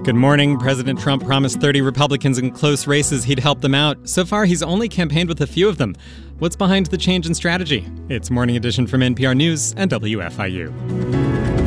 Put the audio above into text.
Good morning. President Trump promised 30 Republicans in close races he'd help them out. So far, he's only campaigned with a few of them. What's behind the change in strategy? It's Morning Edition from NPR News and WFIU.